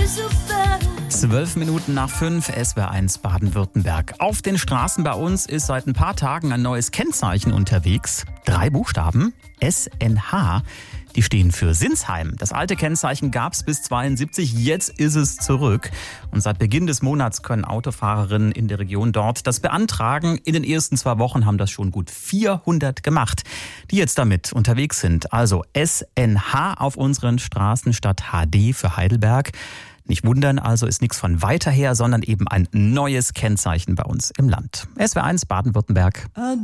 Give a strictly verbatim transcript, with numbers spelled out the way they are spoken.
Zwölf Minuten nach fünf, S W R eins Baden-Württemberg. Auf den Straßen bei uns ist seit ein paar Tagen ein neues Kennzeichen unterwegs. Drei Buchstaben, S N H. Die stehen für Sinsheim. Das alte Kennzeichen gab es bis zweiundsiebzig, jetzt ist es zurück. Und seit Beginn des Monats können Autofahrerinnen in der Region dort das beantragen. In den ersten zwei Wochen haben das schon gut vierhundert gemacht, die jetzt damit unterwegs sind. Also S N H auf unseren Straßen statt H D für Heidelberg. Nicht wundern, also ist nichts von weiter her, sondern eben ein neues Kennzeichen bei uns im Land. S W R eins Baden-Württemberg.